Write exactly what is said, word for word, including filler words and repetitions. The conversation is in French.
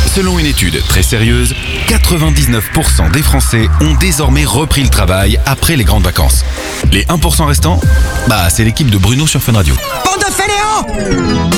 Selon une étude très sérieuse, quatre-vingt-dix-neuf pour cent des Français ont désormais repris le travail après les grandes vacances. Les un pour cent restants, bah c'est l'équipe de Bruno sur Fun Radio. Bande de fainéants!